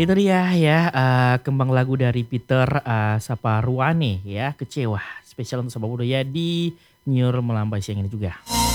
Itu dia ya, kembang lagu dari Peter, Saparwani ya, "Kecewa." Spesial untuk Sobat Budaya di Nyur Melambai siang ini juga.